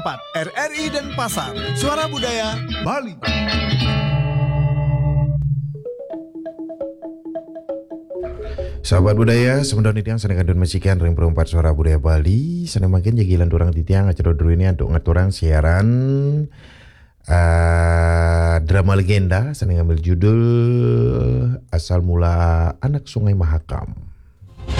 4 RRI Denpasar, Suara Budaya Bali. Sahabat budaya, sementara ini yang sedang dun masikan ring perempat Suara Budaya Bali, senang makin jagilan durang titiang acara dulu ini untuk ngaturang siaran drama legenda, senang ngambil judul Asal Mula Anak Sungai Mahakam.